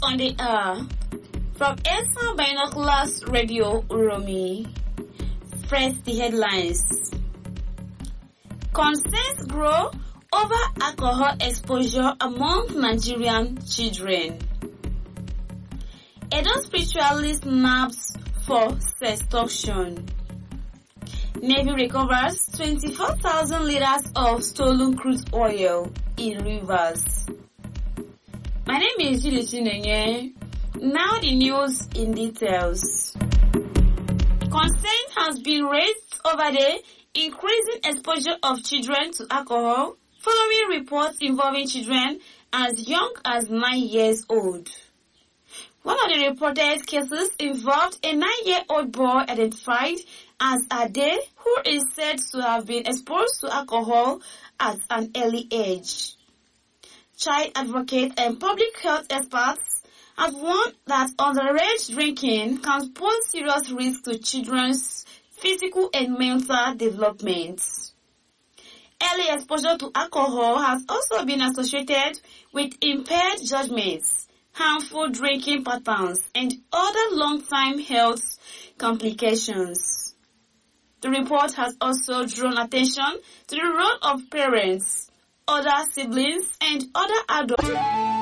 on the air from ESA Binoculars Radio Uromi. First, the headlines. Concerns grow over alcohol exposure among Nigerian children. Edo spiritualist nabbed for sextortion. Navy recovers 24,000 liters of stolen crude oil in rivers. My name is Julie Chinenye. Now the news in details. Concern has been raised over the increasing exposure of children to alcohol following reports involving children as young as 9 years old. One of the reported cases involved a 9-year-old boy identified as Ade, who is said to have been exposed to alcohol at an early age. Child advocates and public health experts have warned that underage drinking can pose serious risk to children's physical and mental development. Early exposure to alcohol has also been associated with impaired judgments, harmful drinking patterns, and other long-term health complications. The report has also drawn attention to the role of parents, other siblings, and other adults